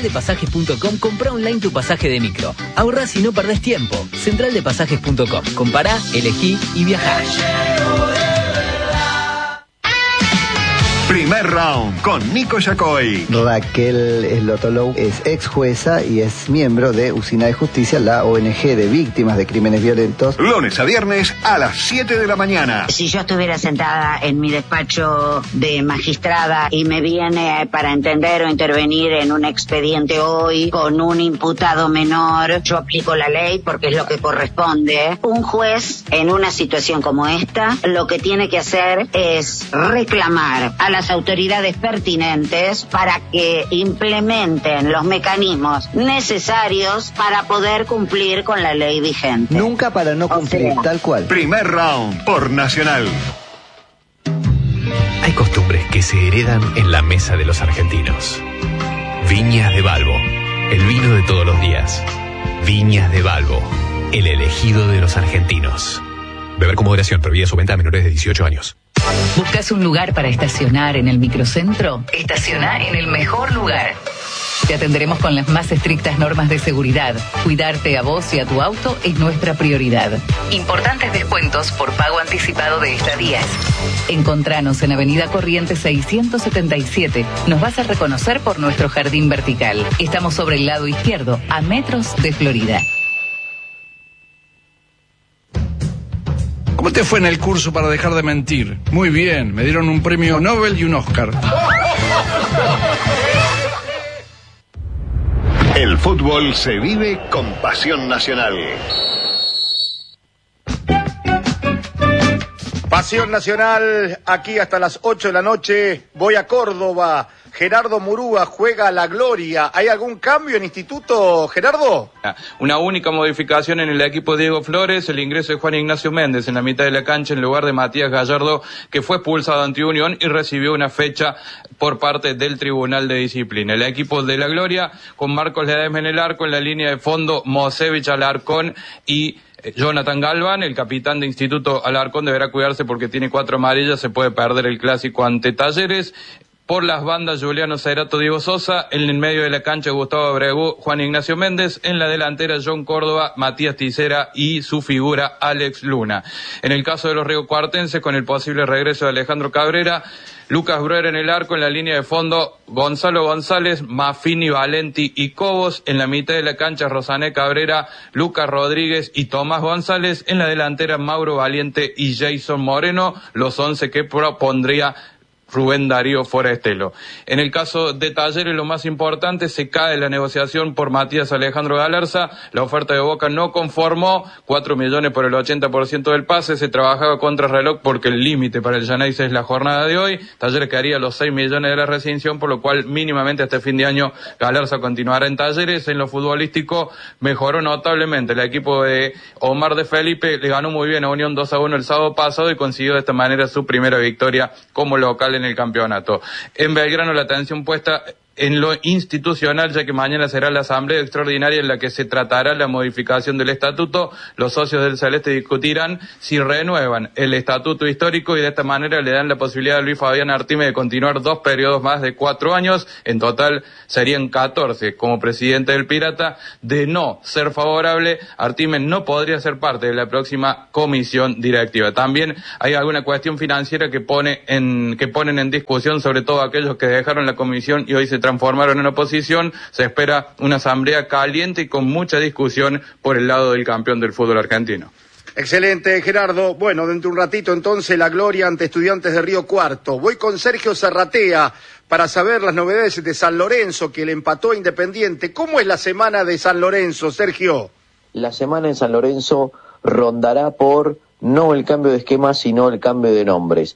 centraldepasajes.com comprá online tu pasaje de micro. Ahorrás y no perdés tiempo. Centraldepasajes.com. Compará, elegí y viajá. Primer round con Nico Yacoy. Raquel Slotolou es ex jueza y es miembro de Usina de Justicia, la ONG de víctimas de crímenes violentos. Lunes a viernes a las 7 de la mañana. Si yo estuviera sentada en mi despacho de magistrada y me viene para entender o intervenir en un expediente hoy con un imputado menor, yo aplico la ley porque es lo que corresponde. Un juez en una situación como esta lo que tiene que hacer es reclamar a las autoridades pertinentes para que implementen los mecanismos necesarios para poder cumplir con la ley vigente. Nunca para no cumplir, tal cual. Primer round por Nacional. Hay costumbres que se heredan en la mesa de los argentinos. Viñas de Balbo, el vino de todos los días. Viñas de Balbo, el elegido de los argentinos. Beber con moderación, prohibida su venta a menores de 18 años. ¿Buscas un lugar para estacionar en el microcentro? Estaciona en el mejor lugar. Te atenderemos con las más estrictas normas de seguridad. Cuidarte a vos y a tu auto es nuestra prioridad. Importantes descuentos por pago anticipado de estadías. Encontranos en Avenida Corrientes 677. Nos vas a reconocer por nuestro jardín vertical. Estamos sobre el lado izquierdo, a metros de Florida. ¿Cómo te fue en el curso para dejar de mentir? Muy bien, me dieron un premio Nobel y un Oscar. El fútbol se vive con pasión nacional. Pasión nacional, aquí hasta las 8 de la noche. Voy a Córdoba. Gerardo Murúa juega a la gloria. ¿Hay algún cambio en instituto, Gerardo? Una única modificación en el equipo de Diego Flores, el ingreso de Juan Ignacio Méndez en la mitad de la cancha en lugar de Matías Gallardo, que fue expulsado ante Unión y recibió una fecha por parte del Tribunal de Disciplina. El equipo de la gloria con Marcos Ledesma en el arco, en la línea de fondo Mosevich, Alarcón y Jonathan Galván. El capitán de Instituto Alarcón deberá cuidarse porque tiene 4 amarillas, se puede perder el clásico ante Talleres. Por las bandas, Juliano Cerato, Diego Sosa. En el medio de la cancha, Gustavo Abreu, Juan Ignacio Méndez. En la delantera, John Córdoba, Matías Ticera y su figura, Alex Luna. En el caso de los riocuartenses, con el posible regreso de Alejandro Cabrera, Lucas Bruer en el arco, en la línea de fondo, Gonzalo González, Maffini, Valenti y Cobos. En la mitad de la cancha, Rosané Cabrera, Lucas Rodríguez y Tomás González. En la delantera, Mauro Valiente y Jason Moreno, los 11 que propondría Rubén Darío Forestelo. En el caso de Talleres, lo más importante, se cae la negociación por Matías Alejandro Galarza. La oferta de Boca no conformó, 4 millones por el 80% del pase. Se trabajaba contra reloj porque el límite para el Xeneize es la jornada de hoy. Talleres quedaría los 6 millones de la rescisión, por lo cual mínimamente hasta fin de año Galarza continuará en Talleres. En lo futbolístico mejoró notablemente. El equipo de Omar de Felipe le ganó muy bien a Unión 2-1 el sábado pasado y consiguió de esta manera su primera victoria como local en el campeonato. En Belgrano la atención puesta en lo institucional, ya que mañana será la asamblea extraordinaria en la que se tratará la modificación del estatuto. Los socios del Celeste discutirán si renuevan el estatuto histórico y de esta manera le dan la posibilidad a Luis Fabián Artime de continuar 2 periodos más de 4 años. En total serían 14 como presidente del Pirata. De no ser favorable, Artime no podría ser parte de la próxima comisión directiva. También hay alguna cuestión financiera que ponen en discusión, sobre todo aquellos que dejaron la comisión y hoy se transformaron en oposición. Se espera una asamblea caliente y con mucha discusión por el lado del campeón del fútbol argentino. Excelente, Gerardo. Bueno, dentro de un ratito entonces la gloria ante Estudiantes de Río Cuarto. Voy con Sergio Serratea para saber las novedades de San Lorenzo, que le empató a Independiente. ¿Cómo es la semana de San Lorenzo, Sergio? La semana en San Lorenzo rondará por no el cambio de esquema, sino el cambio de nombres.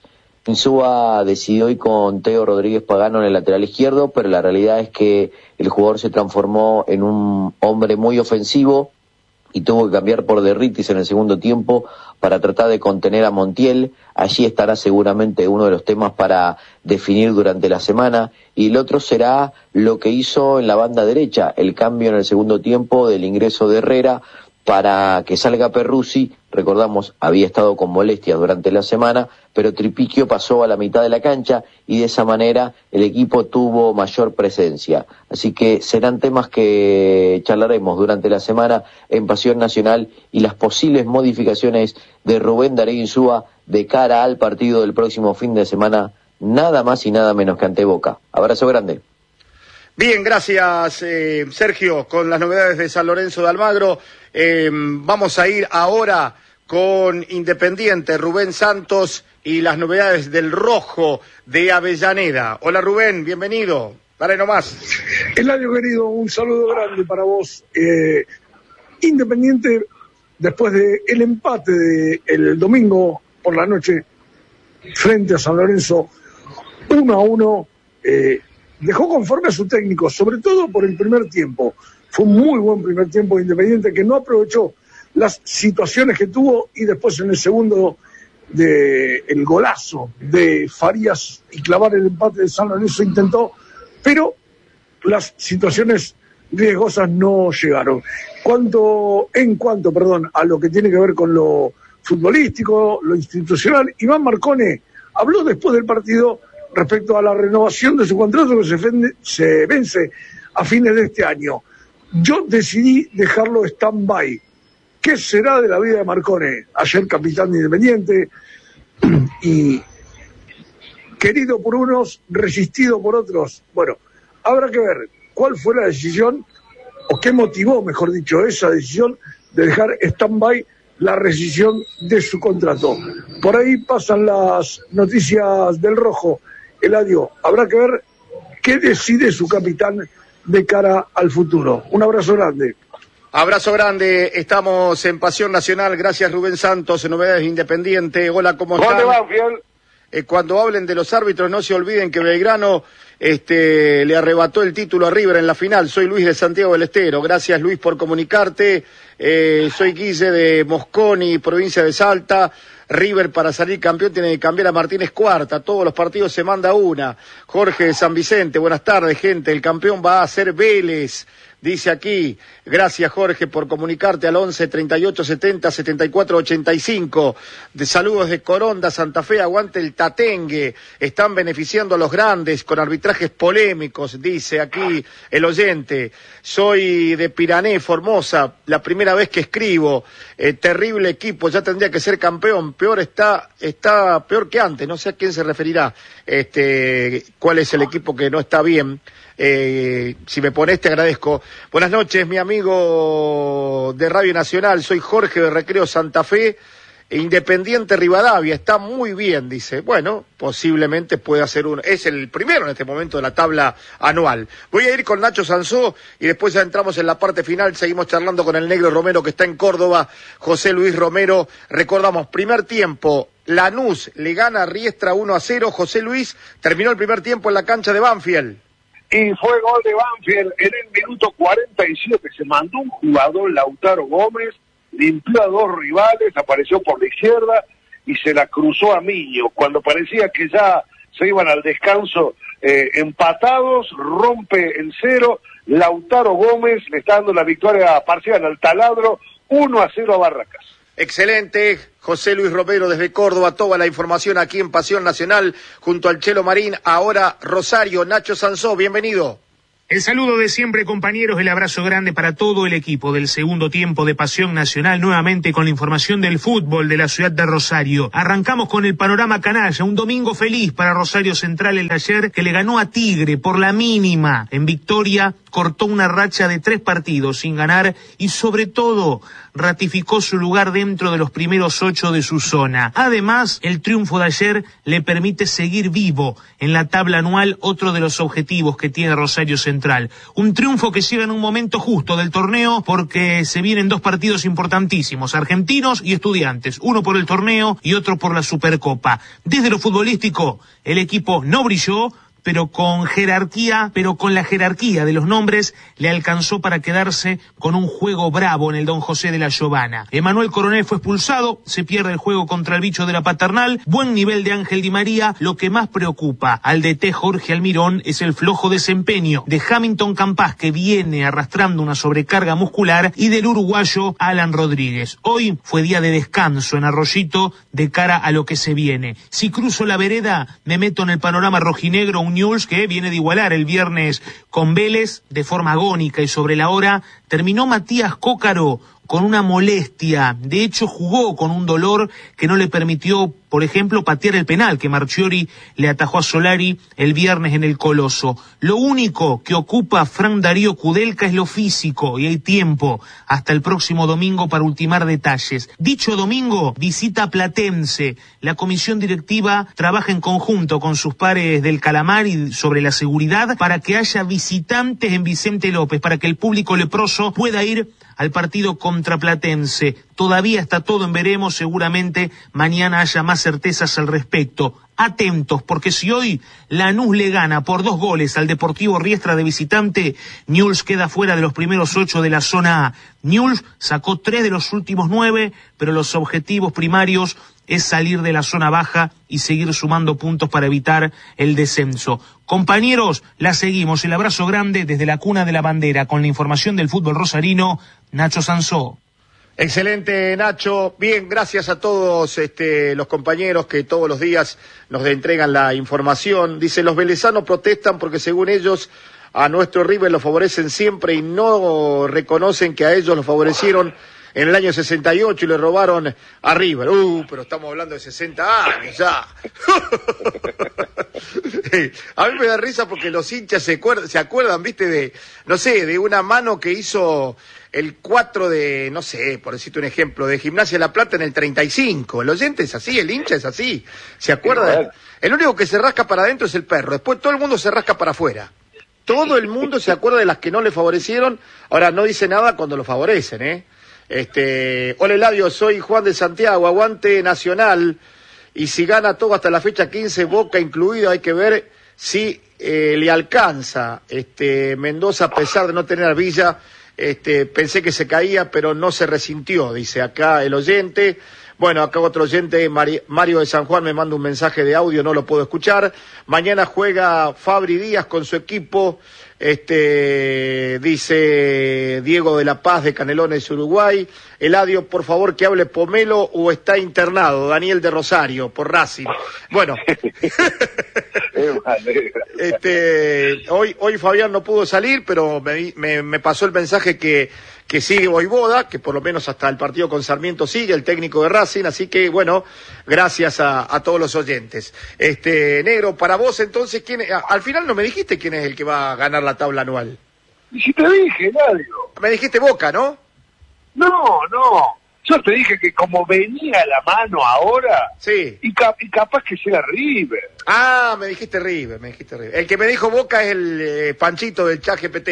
Insúa decidió ir con Teo Rodríguez Pagano en el lateral izquierdo, pero la realidad es que el jugador se transformó en un hombre muy ofensivo y tuvo que cambiar por Derritis en el segundo tiempo para tratar de contener a Montiel. Allí estará seguramente uno de los temas para definir durante la semana, y el otro será lo que hizo en la banda derecha, el cambio en el segundo tiempo del ingreso de Herrera para que salga Perruzzi. Recordamos, había estado con molestias durante la semana, pero Tripiquio pasó a la mitad de la cancha y de esa manera el equipo tuvo mayor presencia. Así que serán temas que charlaremos durante la semana en Pasión Nacional y las posibles modificaciones de Rubén Darío Insúa de cara al partido del próximo fin de semana, nada más y nada menos que ante Boca. Abrazo grande. Bien, gracias Sergio, con las novedades de San Lorenzo de Almagro. Vamos a ir ahora con Independiente, Rubén Santos y las novedades del Rojo de Avellaneda. Hola Rubén, bienvenido, dale nomás. Eladio querido, un saludo grande para vos. Independiente, después del empate el domingo por la noche frente a San Lorenzo 1-1, dejó conforme a su técnico, sobre todo por el primer tiempo. Fue un muy buen primer tiempo de Independiente que no aprovechó las situaciones que tuvo y después en el segundo el golazo de Farías y clavar el empate de San Lorenzo intentó, pero las situaciones riesgosas no llegaron. En cuanto a lo que tiene que ver con lo futbolístico, lo institucional, Iván Marcone habló después del partido respecto a la renovación de su contrato que se vence a fines de este año. Yo decidí dejarlo stand-by. ¿Qué será de la vida de Marcone? Ayer capitán de Independiente y querido por unos, resistido por otros. Bueno, habrá que ver cuál fue la decisión, o qué motivó, mejor dicho, esa decisión de dejar stand-by la rescisión de su contrato. Por ahí pasan las noticias del Rojo. Eladio, habrá que ver qué decide su capitán de cara al futuro. Un abrazo grande. Abrazo grande, estamos en Pasión Nacional, gracias Rubén Santos, en Novedades Independiente. Hola, ¿cómo están? ¿Dónde van, Fiel? Cuando hablen de los árbitros, no se olviden que Belgrano le arrebató el título a River en la final. Soy Luis de Santiago del Estero, gracias Luis por comunicarte. Soy Guille de Mosconi, provincia de Salta. River para salir campeón tiene que cambiar a Martínez Cuarta, todos los partidos se manda una. Jorge de San Vicente, buenas tardes gente, el campeón va a ser Vélez, dice aquí. Gracias Jorge por comunicarte al 11 38 70 74 85. De saludos de Coronda, Santa Fe, aguante el Tatengue, están beneficiando a los grandes con arbitrajes polémicos, dice aquí el oyente. Soy de Pirané, Formosa, la primera vez que escribo, terrible equipo, ya tendría que ser campeón, peor está peor que antes, no sé a quién se referirá, cuál es el equipo que no está bien. Si me pones te agradezco. Buenas noches mi amigo de Radio Nacional, soy Jorge de Recreo Santa Fe. Independiente Rivadavia está muy bien, dice. Bueno, posiblemente pueda ser es el primero en este momento de la tabla anual. Voy a ir con Nacho Sansó y después ya entramos en la parte final, seguimos charlando con el Negro Romero que está en Córdoba, José Luis Romero. Recordamos, primer tiempo, Lanús le gana a Riestra 1-0, José Luis terminó el primer tiempo en la cancha de Banfield. Y fue gol de Banfield en el minuto 47, se mandó un jugador, Lautaro Gómez, limpió a dos rivales, apareció por la izquierda y se la cruzó a Miño. Cuando parecía que ya se iban al descanso empatados, rompe el cero, Lautaro Gómez le está dando la victoria parcial al Taladro, 1-0 a Barracas. Excelente, José Luis Romero desde Córdoba, toda la información aquí en Pasión Nacional, junto al Chelo Marín, ahora Rosario, Nacho Sansó, bienvenido. El saludo de siempre, compañeros, el abrazo grande para todo el equipo del segundo tiempo de Pasión Nacional, nuevamente con la información del fútbol de la ciudad de Rosario. Arrancamos con el panorama canalla, un domingo feliz para Rosario Central el de ayer, que le ganó a Tigre por la mínima. En victoria, cortó una racha de 3 partidos sin ganar y sobre todo ratificó su lugar dentro de los primeros 8 de su zona. Además, el triunfo de ayer le permite seguir vivo en la tabla anual, otro de los objetivos que tiene Rosario Central. Un triunfo que llega en un momento justo del torneo porque se vienen 2 partidos importantísimos, Argentinos y Estudiantes, uno por el torneo y otro por la Supercopa. Desde lo futbolístico, el equipo no brilló, pero con la jerarquía de los nombres le alcanzó para quedarse con un juego bravo en el Don José de la Giovana. Emanuel Coronel fue expulsado, se pierde el juego contra el bicho de la Paternal, buen nivel de Ángel Di María. Lo que más preocupa al DT Jorge Almirón es el flojo desempeño de Hamilton Campas, que viene arrastrando una sobrecarga muscular, y del uruguayo Alan Rodríguez. Hoy fue día de descanso en Arroyito de cara a lo que se viene. Si cruzo la vereda, me meto en el panorama rojinegro, un Newell's que viene de igualar el viernes con Vélez de forma agónica y sobre la hora. Terminó Matías Cócaro con una molestia, de hecho jugó con un dolor que no le permitió, por ejemplo, patear el penal que Marchiori le atajó a Solari el viernes en el Coloso. Lo único que ocupa Fran Darío Kudelka es lo físico, y hay tiempo hasta el próximo domingo para ultimar detalles. Dicho domingo, visita Platense. La comisión directiva trabaja en conjunto con sus pares del Calamar y sobre la seguridad para que haya visitantes en Vicente López, para que el público leproso pueda ir al partido contra Platense. Todavía está todo en veremos, seguramente mañana haya más certezas al respecto. Atentos, porque si hoy Lanús le gana por 2 goles al Deportivo Riestra de visitante, Newell's queda fuera de los primeros 8 de la zona A. Newell's sacó 3 de los últimos 9, pero los objetivos primarios es salir de la zona baja y seguir sumando puntos para evitar el descenso. Compañeros, la seguimos. El abrazo grande desde la cuna de la bandera con la información del fútbol rosarino, Nacho Sansó. Excelente, Nacho. Bien, gracias a todos los compañeros que todos los días nos entregan la información. Dice, los velezanos protestan porque según ellos a nuestro River lo favorecen siempre y no reconocen que a ellos lo favorecieron en el año 68 y le robaron a River. Pero estamos hablando de 60 años ya. A mí me da risa porque los hinchas se acuerdan, viste, de una mano que hizo el 4 de, no sé, por decirte un ejemplo, de Gimnasia de La Plata en el 35. El oyente es así, el hincha es así. ¿Se acuerda? El único que se rasca para adentro es el perro. Después todo el mundo se rasca para afuera. Todo el mundo se acuerda de las que no le favorecieron. Ahora, no dice nada cuando lo favorecen, Hola Eladio, soy Juan de Santiago, aguante Nacional, y si gana todo hasta la fecha 15, Boca incluido, hay que ver si le alcanza. Mendoza, a pesar de no tener a Villa, pensé que se caía, pero no se resintió, dice acá el oyente. Bueno, acá otro oyente, Mario de San Juan, me manda un mensaje de audio, no lo puedo escuchar. Mañana juega Fabri Díaz con su equipo, dice Diego de La Paz de Canelones, Uruguay. Eladio, por favor, que hable Pomelo o está internado. Daniel de Rosario, por Racing. Bueno. Hoy Fabián no pudo salir, pero me pasó el mensaje que sigue Voivoda, que por lo menos hasta el partido con Sarmiento sigue, el técnico de Racing, así que bueno, gracias a todos los oyentes. Negro, para vos entonces, al final no me dijiste quién es el que va a ganar la tabla anual. Y si te dije, Eladio. Me dijiste Boca, ¿no? No, yo te dije que como venía la mano ahora, sí, y capaz que sea River. Ah, me dijiste River. El que me dijo Boca es el Panchito del ChatGPT.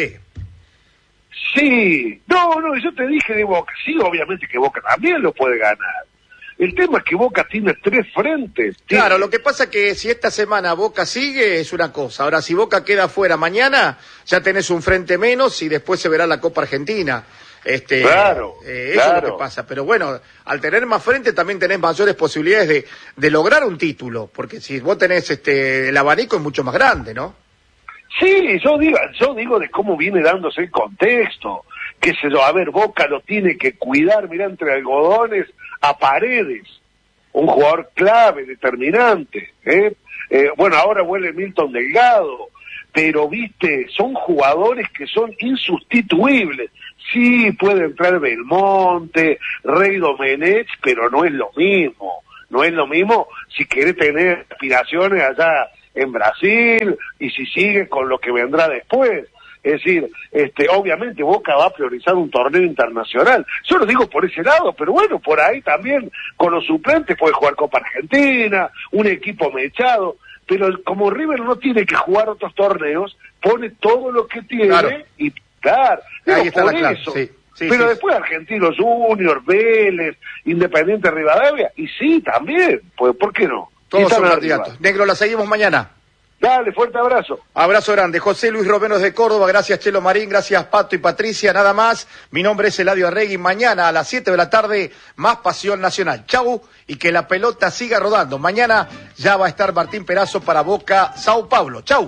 Sí, no, yo te dije de Boca. Sí, obviamente que Boca también lo puede ganar. El tema es que Boca tiene 3 frentes. Claro, lo que pasa es que si esta semana Boca sigue es una cosa. Ahora, si Boca queda fuera mañana, ya tenés un frente menos y después se verá la Copa Argentina. Claro. Eso es lo que pasa. Pero bueno, al tener más frente también tenés mayores posibilidades de lograr un título. Porque si vos tenés el abanico es mucho más grande, ¿no? Sí, yo digo de cómo viene dándose el contexto, qué sé yo, a ver, Boca lo tiene que cuidar, mirá, entre algodones a Paredes, un jugador clave, determinante, bueno, ahora vuelve Milton Delgado, pero viste, son jugadores que son insustituibles. Sí, puede entrar Belmonte, Rey Domenech, pero no es lo mismo si querés tener aspiraciones allá en Brasil, y si sigue con lo que vendrá después. Es decir, obviamente Boca va a priorizar un torneo internacional. Yo lo digo por ese lado, pero bueno, por ahí también con los suplentes puede jugar Copa Argentina, un equipo mechado, pero como River no tiene que jugar otros torneos, pone todo lo que tiene, claro, y claro, ahí está por la clave, eso. Sí, pero después Argentinos Juniors, Vélez, Independiente Rivadavia, y sí, también, pues ¿por qué no? Todos son candidatos. Negro, la seguimos mañana. Dale, fuerte abrazo. Abrazo grande. José Luis Romero de Córdoba, gracias Chelo Marín, gracias Pato y Patricia, nada más. Mi nombre es Eladio Arregui. Mañana a las 7 de la tarde, más Pasión Nacional. Chau, y que la pelota siga rodando. Mañana ya va a estar Martín Perazo para Boca Sao Paulo. Chau.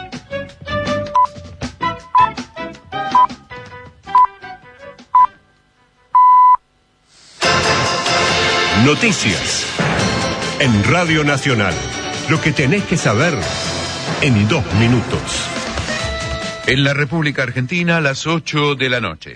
Noticias en Radio Nacional. Lo que tenés que saber en 2 minutos. En la República Argentina, a las 8 de la noche.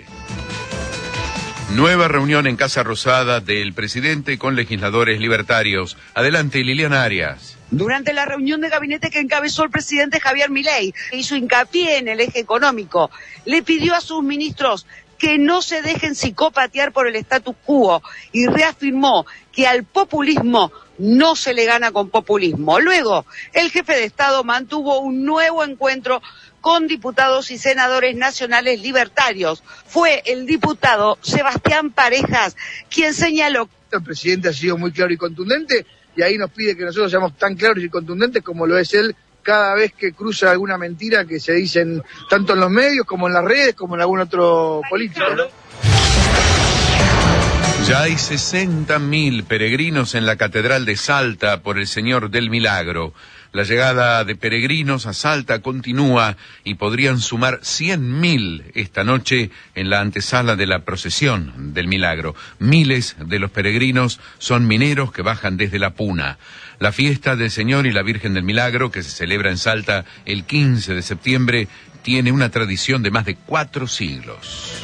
Nueva reunión en Casa Rosada del presidente con legisladores libertarios. Adelante, Liliana Arias. Durante la reunión de gabinete que encabezó el presidente Javier Milei, hizo hincapié en el eje económico. Le pidió a sus ministros que no se dejen psicopatear por el status quo y reafirmó que al populismo no se le gana con populismo. Luego, el jefe de Estado mantuvo un nuevo encuentro con diputados y senadores nacionales libertarios. Fue el diputado Sebastián Parejas quien señaló. El presidente ha sido muy claro y contundente y ahí nos pide que nosotros seamos tan claros y contundentes como lo es él cada vez que cruza alguna mentira que se dicen tanto en los medios como en las redes como en algún otro político, ¿no? Ya hay 60.000 peregrinos en la Catedral de Salta por el Señor del Milagro. La llegada de peregrinos a Salta continúa y podrían sumar 100.000 esta noche en la antesala de la procesión del Milagro. Miles de los peregrinos son mineros que bajan desde La Puna. La fiesta del Señor y la Virgen del Milagro, que se celebra en Salta el 15 de septiembre, tiene una tradición de más de 4 siglos.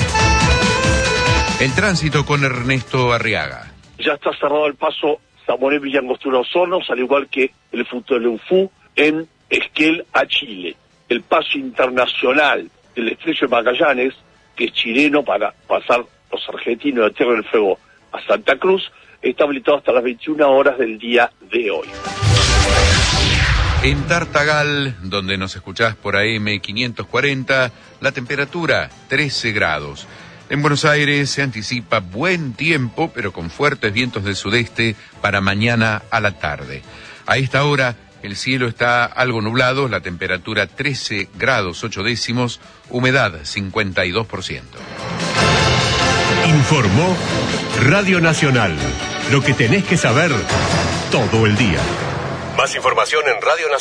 El tránsito con Ernesto Arriaga. Ya está cerrado el paso Zamoré Villangostura Osorno, al igual que el Futbolufú en Esquel a Chile. El paso internacional del Estrecho de Magallanes, que es chileno para pasar los argentinos de Tierra del Fuego a Santa Cruz, está habilitado hasta las 21 horas del día de hoy. En Tartagal, donde nos escuchás por AM 540, la temperatura 13 grados. En Buenos Aires se anticipa buen tiempo, pero con fuertes vientos del sudeste para mañana a la tarde. A esta hora el cielo está algo nublado, la temperatura 13 grados 8 décimos, humedad 52%. Informó Radio Nacional. Lo que tenés que saber todo el día. Más información en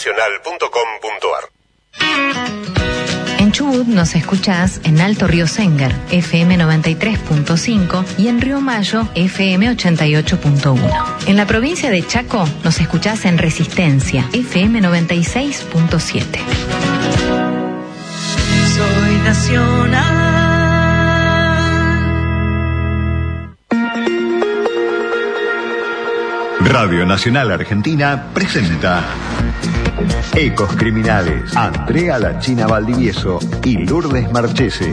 radionacional.com.ar. En Chubut nos escuchás en Alto Río Sengar, FM 93.5 y en Río Mayo, FM 88.1. En la provincia de Chaco nos escuchás en Resistencia, FM 96.7. Soy nacional. Radio Nacional Argentina presenta Ecos Criminales. Andrea La China Valdivieso y Lourdes Marchese.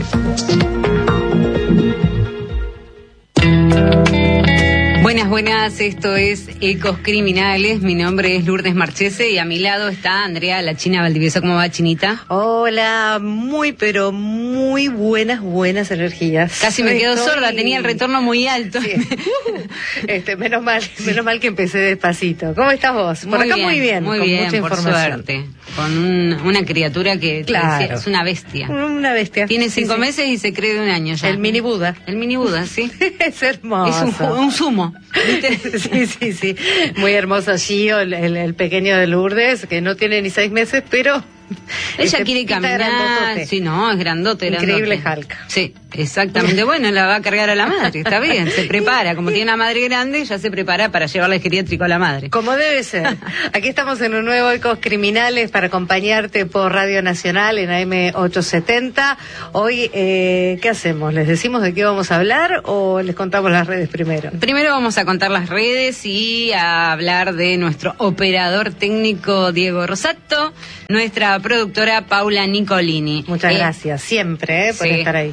Buenas, esto es Ecos Criminales. Mi nombre es Lourdes Marchese y a mi lado está Andrea La China Valdivieso. ¿Cómo va, Chinita? Hola, pero muy buenas energías. Casi me quedo sorda, tenía el retorno muy alto. Sí. Menos mal que empecé despacito. ¿Cómo estás vos? Por acá muy bien, con mucha información. Suerte. Con una criatura que claro, es una bestia. Una bestia. Tiene 5 meses y se cree de 1 año ya. El mini Buda. El mini Buda, sí. Es hermoso. Es un sumo. Sí. Muy hermoso Gio, el pequeño de Lourdes, que no tiene ni 6 meses, pero... Ella quiere caminar. Sí, no, es grandote. Increíble Hulk. Sí, exactamente. Bueno, la va a cargar a la madre, está bien, se prepara. Como tiene una madre grande, ya se prepara para llevarla al geriátrico a la madre. Como debe ser. Aquí estamos en un nuevo Ecos Criminales para acompañarte por Radio Nacional en AM 870. Hoy, ¿qué hacemos? ¿Les decimos de qué vamos a hablar o les contamos las redes primero? Primero vamos a contar las redes y a hablar de nuestro operador técnico Diego Rosato, nuestra productora Paula Nicolini. Muchas gracias, siempre, por estar ahí. Exactamente.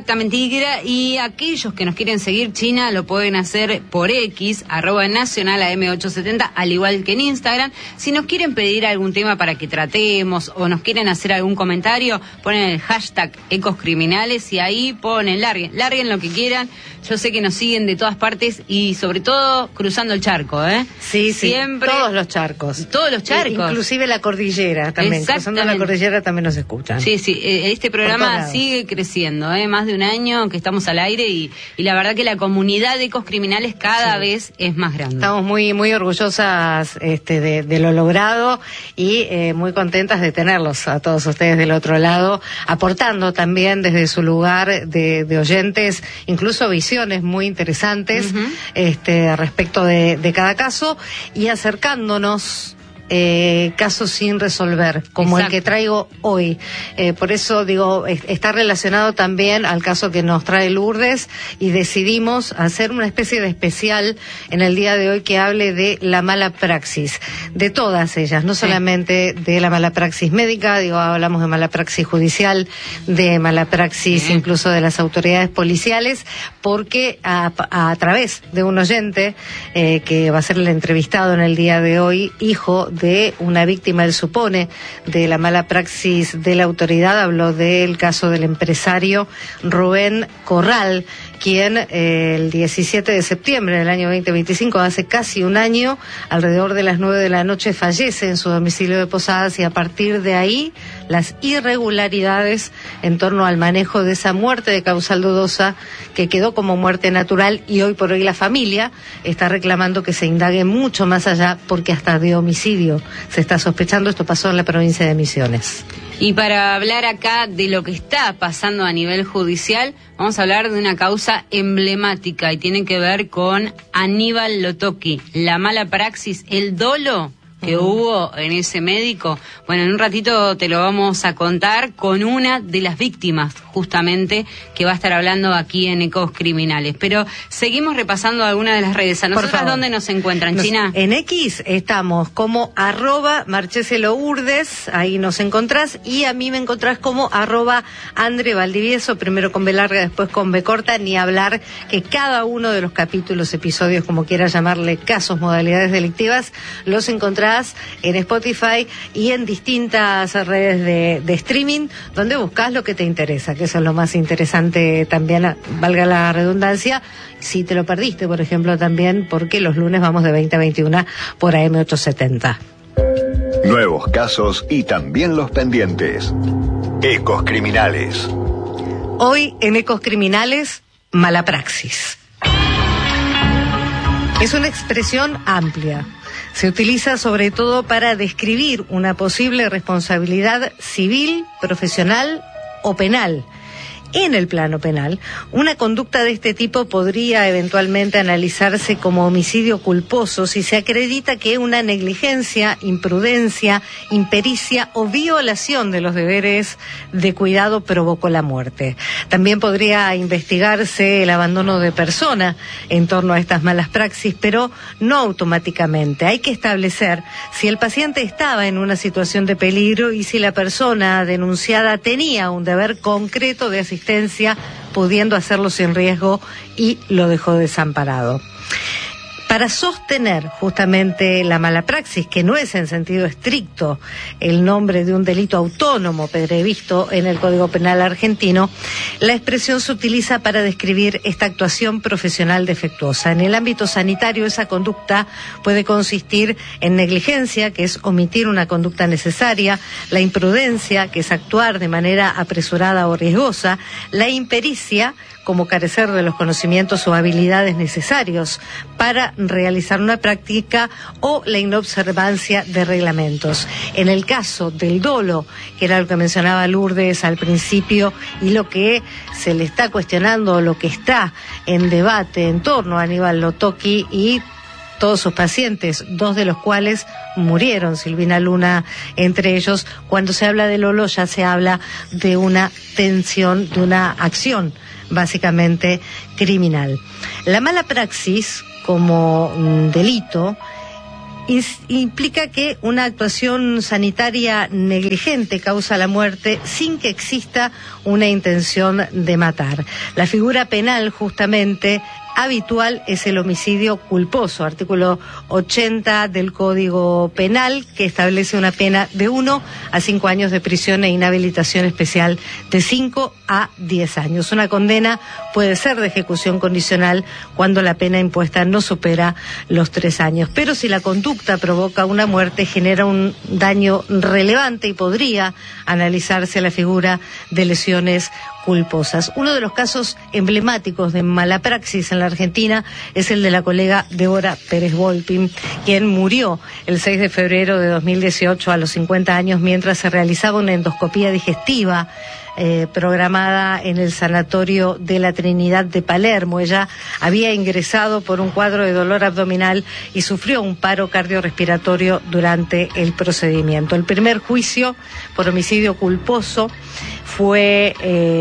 Exactamente, y aquellos que nos quieren seguir, China, lo pueden hacer por X, @nacional AM870, al igual que en Instagram. Si nos quieren pedir algún tema para que tratemos o nos quieren hacer algún comentario, ponen el hashtag ecoscriminales y ahí ponen, larguen lo que quieran. Yo sé que nos siguen de todas partes y sobre todo cruzando el charco, ¿eh? Sí, siempre. Todos los charcos. Todos los charcos. Inclusive la cordillera también. Cruzando la cordillera también nos escuchan. Sí, este programa sigue creciendo, más de un año que estamos al aire y la verdad que la comunidad de ecoscriminales cada vez es más grande. Estamos muy orgullosas de lo logrado y muy contentas de tenerlos a todos ustedes del otro lado, aportando también desde su lugar de oyentes, incluso visiones muy interesantes respecto de cada caso y acercándonos casos sin resolver, como el que traigo hoy. Por eso digo, está relacionado también al caso que nos trae Lourdes y decidimos hacer una especie de especial en el día de hoy que hable de la mala praxis, de todas ellas, no solamente de la mala praxis médica, hablamos de mala praxis judicial, de mala praxis incluso de las autoridades policiales, porque a través de un oyente que va a ser el entrevistado en el día de hoy, hijo de una víctima, él supone, de la mala praxis de la autoridad, habló del caso del empresario Rubén Corral, quien el 17 de septiembre del año 2025, hace casi un año, alrededor de las 9 de la noche, fallece en su domicilio de Posadas, y a partir de ahí las irregularidades en torno al manejo de esa muerte de causal dudosa que quedó como muerte natural, y hoy por hoy la familia está reclamando que se indague mucho más allá, porque hasta de homicidio se está sospechando. Esto pasó en la provincia de Misiones. Y para hablar acá de lo que está pasando a nivel judicial, vamos a hablar de una causa emblemática y tiene que ver con Aníbal Lotoki, la mala praxis, el dolo que hubo en ese médico. Bueno, en un ratito te lo vamos a contar con una de las víctimas, justamente, que va a estar hablando aquí en Ecos Criminales. Pero seguimos repasando algunas de las redes. ¿A nosotras dónde nos encuentran, China? En X estamos como @marcheselourdes, ahí nos encontrás, y a mí me encontrás como @Andre Valdivieso, primero con B larga, después con B corta, ni hablar que cada uno de los capítulos, episodios, como quieras llamarle, casos, modalidades delictivas, los encontrás en Spotify y en distintas redes de streaming, donde buscas lo que te interesa, que eso es lo más interesante también, valga la redundancia, si te lo perdiste, por ejemplo, también, porque los lunes vamos de 20 a 21 por AM870. Nuevos casos y también los pendientes. Ecos Criminales. Hoy en Ecos Criminales, mala praxis. Es una expresión amplia. Se utiliza sobre todo para describir una posible responsabilidad civil, profesional o penal. En el plano penal, una conducta de este tipo podría eventualmente analizarse como homicidio culposo si se acredita que una negligencia, imprudencia, impericia o violación de los deberes de cuidado provocó la muerte. También podría investigarse el abandono de persona en torno a estas malas praxis, pero no automáticamente. Hay que establecer si el paciente estaba en una situación de peligro y si la persona denunciada tenía un deber concreto de asistencia, pudiendo hacerlo sin riesgo, y lo dejó desamparado. Para sostener justamente la mala praxis, que no es en sentido estricto el nombre de un delito autónomo previsto en el Código Penal argentino, la expresión se utiliza para describir esta actuación profesional defectuosa. En el ámbito sanitario, esa conducta puede consistir en negligencia, que es omitir una conducta necesaria; la imprudencia, que es actuar de manera apresurada o riesgosa; la impericia, como carecer de los conocimientos o habilidades necesarios para realizar una práctica; o la inobservancia de reglamentos. En el caso del dolo, que era lo que mencionaba Lourdes al principio, y lo que se le está cuestionando, lo que está en debate en torno a Aníbal Lotoki y todos sus pacientes, 2 de los cuales murieron, Silvina Luna entre ellos. Cuando se habla del dolo ya se habla de una tensión, de una acción básicamente criminal. La mala praxis como delito implica que una actuación sanitaria negligente causa la muerte sin que exista una intención de matar. La figura penal justamente habitual es el homicidio culposo, artículo 80 del Código Penal, que establece una pena de 1 a 5 años de prisión e inhabilitación especial de 5 a 10 años. Una condena puede ser de ejecución condicional cuando la pena impuesta no supera los 3 años, pero si la conducta provoca una muerte, genera un daño relevante y podría analizarse la figura de lesiones culposas. Uno de los casos emblemáticos de mala praxis en la Argentina es el de la colega Débora Pérez Volpin, quien murió el 6 de febrero de 2018 a los 50 años mientras se realizaba una endoscopía digestiva programada en el Sanatorio de la Trinidad de Palermo. Ella había ingresado por un cuadro de dolor abdominal y sufrió un paro cardiorrespiratorio durante el procedimiento. El primer juicio por homicidio culposo fue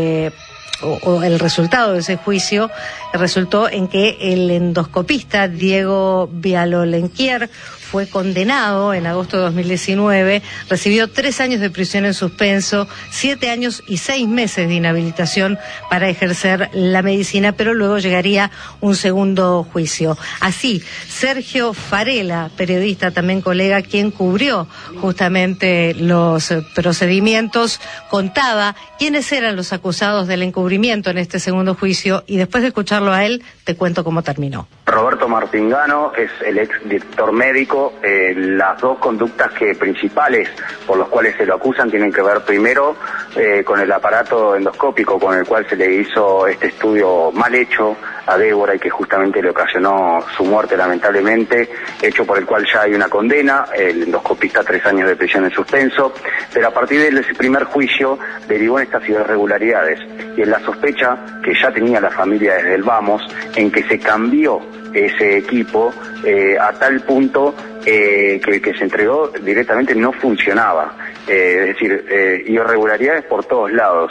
el resultado de ese juicio resultó en que el endoscopista Diego Vialolenquier fue condenado en agosto de 2019, recibió 3 años de prisión en suspenso, 7 años y 6 meses de inhabilitación para ejercer la medicina, pero luego llegaría un segundo juicio. Así, Sergio Farela, periodista, también colega, quien cubrió justamente los procedimientos, contaba quiénes eran los acusados del encubrimiento en este segundo juicio, y después de escucharlo a él, te cuento cómo terminó. Roberto Martingano es el ex director médico. Las dos conductas principales por los cuales se lo acusan tienen que ver primero con el aparato endoscópico con el cual se le hizo este estudio mal hecho a Débora y que justamente le ocasionó su muerte lamentablemente, hecho por el cual ya hay una condena, el endoscopista 3 años de prisión en suspenso, pero a partir de ese primer juicio derivó en estas irregularidades y en la sospecha que ya tenía la familia desde el vamos, en que se cambió ese equipo a tal punto que el que se entregó directamente no funcionaba, es decir, irregularidades por todos lados.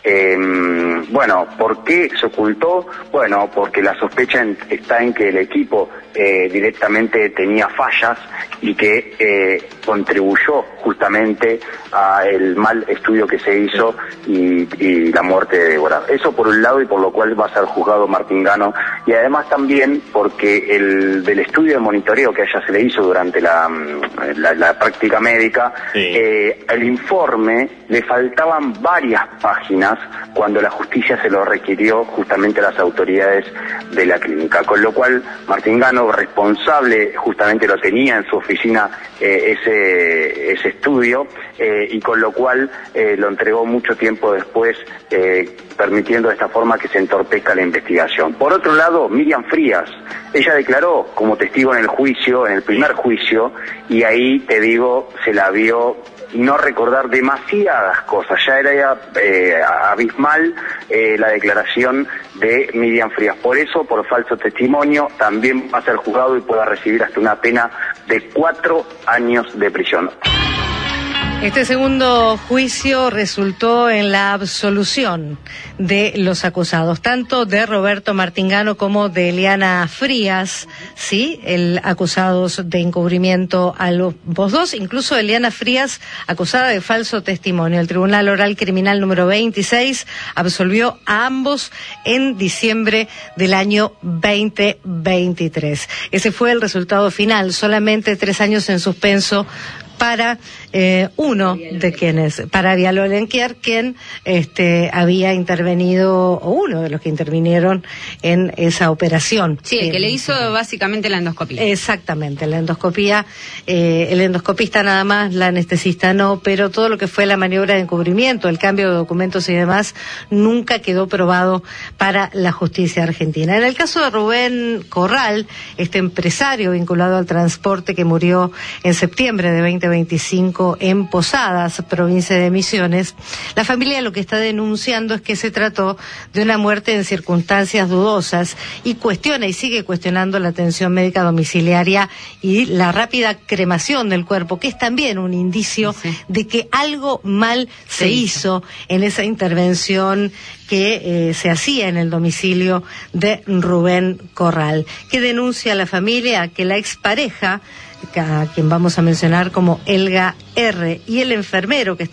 Bueno, ¿por qué se ocultó? Bueno, porque la sospecha está en que el equipo directamente tenía fallas y que contribuyó justamente al mal estudio que se hizo y la muerte de Débora. Eso por un lado, y por lo cual va a ser juzgado Martingano, y además también porque del estudio de monitoreo que a ella se le hizo durante la práctica médica, el informe le faltaban varias páginas cuando la justicia se lo requirió justamente a las autoridades de la clínica, con lo cual Martingano, responsable, justamente lo tenía en su oficina ese estudio, y con lo cual lo entregó mucho tiempo después, permitiendo de esta forma que se entorpezca la investigación. Por otro lado, Miriam Frías, ella declaró como testigo en el juicio, en el primer juicio, y ahí te digo, se la vio no recordar demasiadas cosas. Ya era abismal la declaración de Miriam Frías. Por eso, por falso testimonio, también va a ser juzgado y pueda recibir hasta una pena de 4 años de prisión. Este segundo juicio resultó en la absolución de los acusados, tanto de Roberto Martingano como de Eliana Frías, sí, acusados de encubrimiento a los dos, incluso Eliana Frías, acusada de falso testimonio. El Tribunal Oral Criminal número 26 absolvió a ambos en diciembre del año 2023. Ese fue el resultado final, solamente 3 años en suspenso para uno de quienes, para Vialolenquier, quien había intervenido, o uno de los que intervinieron en esa operación. Sí, el que le hizo básicamente la endoscopía. Exactamente, la endoscopía, el endoscopista nada más, la anestesista no, pero todo lo que fue la maniobra de encubrimiento, el cambio de documentos y demás, nunca quedó probado para la justicia argentina. En el caso de Rubén Corral, este empresario vinculado al transporte que murió en septiembre de 2025 en Posadas, provincia de Misiones, la familia lo que está denunciando es que se trató de una muerte en circunstancias dudosas y cuestiona y sigue cuestionando la atención médica domiciliaria y la rápida cremación del cuerpo, que es también un indicio de que algo mal se hizo en esa intervención que se hacía en el domicilio de Rubén Corral. ¿Qué denuncia la familia? Que la expareja a quien vamos a mencionar como Elga R. Y el enfermero que está